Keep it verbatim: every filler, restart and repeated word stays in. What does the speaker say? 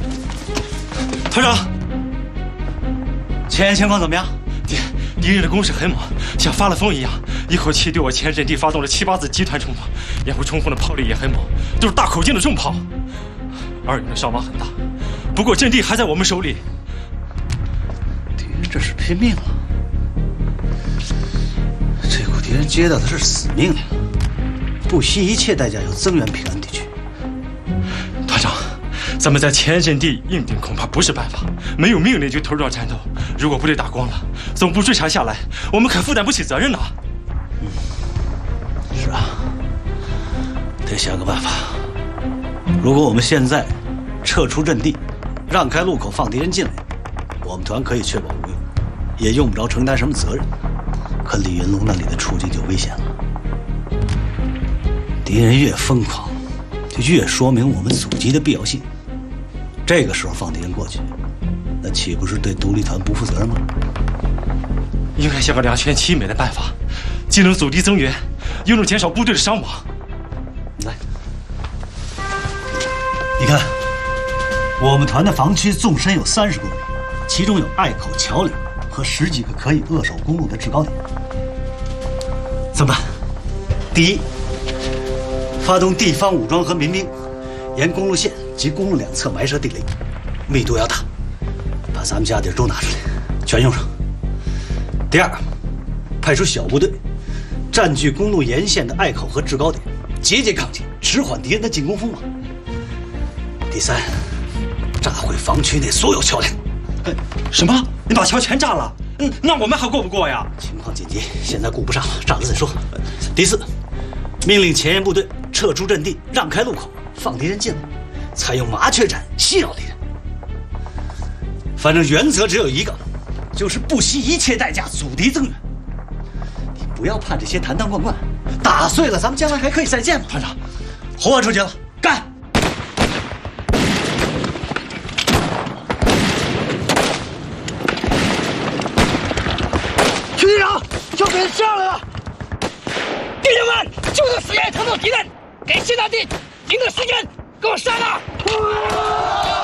团长，前沿情况怎么样？敌敌人的攻势很猛，像发了疯一样，一口气对我前阵地发动了七八次集团冲锋，掩护冲锋的炮力也很猛，都是大口径的重炮。二营的伤亡很大，不过阵地还在我们手里。 敌人这是拼命了，这股敌人接到的是死命令，不惜一切代价要增援平安地区。 团长，咱们在前沿阵地硬顶恐怕不是办法，没有命令就投入到战斗，如果部队打光了，总部追查下来，我们可负担不起责任呐。 嗯，是啊，得想个办法。如果我们现在撤出阵地，让开路口放敌人进来，我们团可以确保无忧，也用不着承担什么责任。可李云龙那里的处境就危险了，敌人越疯狂，就越说明我们阻击的必要性。这个时候放敌人过去，那岂不是对独立团不负责任吗？ 应该想个两全其美的办法，既能阻敌增援，又能减少部队的伤亡。 来，你看，我们团的防区纵深有三十公里，其中有隘口、桥梁和十几个可以扼守公路的制高点。怎么办？第一，发动地方武装和民兵，沿公路线及公路两侧埋设地雷，密度要大，把咱们家底都拿出来，全用上。第二，派出小部队，占据公路沿线的隘口和制高点，节节抗击，迟缓敌人的进攻锋芒。第三，炸毁防区内所有桥梁。 什么？你把桥全炸了？嗯，那我们还过不过呀？ 情况紧急，现在顾不上了，炸了再说。第四，命令前沿部队撤出阵地，让开路口，放敌人进来，采用麻雀战袭扰敌人。反正原则只有一个，就是不惜一切代价阻敌增援。你不要盼这些坛坛罐罐，打碎了咱们将来还可以再见嘛。团长，红案出击了，干！ 区队长，就给他上来了！弟兄们，就这时间疼痛敌人，给谢大帝赢得时间，给我杀了！